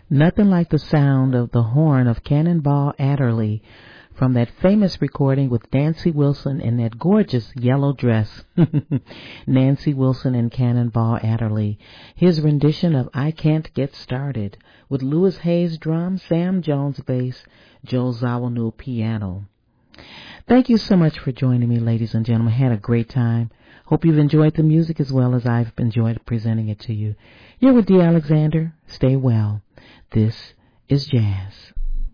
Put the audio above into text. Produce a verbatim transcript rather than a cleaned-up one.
Nothing like the sound of the horn of Cannonball Adderley from that famous recording with Nancy Wilson in that gorgeous yellow dress. Nancy Wilson and Cannonball Adderley. His rendition of I Can't Get Started with Louis Hayes drum, Sam Jones bass, Joe Zawinul piano. Thank you so much for joining me, ladies and gentlemen. I had a great time. Hope you've enjoyed the music as well as I've enjoyed presenting it to you. You're with Dee Alexander. Stay well. This is Jazz.